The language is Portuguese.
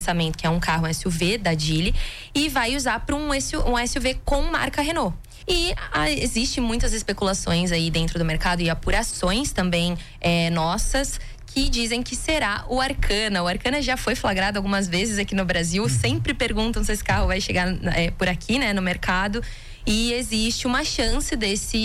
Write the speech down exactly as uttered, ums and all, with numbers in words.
lançamento, que é um carro um S U V da Geely, e vai usar para um, um S U V com marca Renault. E ah, existe muitas especulações aí dentro do mercado e apurações também é, nossas, que dizem que será o Arcana. O Arcana já foi flagrado algumas vezes aqui no Brasil, sempre perguntam se esse carro vai chegar é, por aqui, né, no mercado, e existe uma chance desse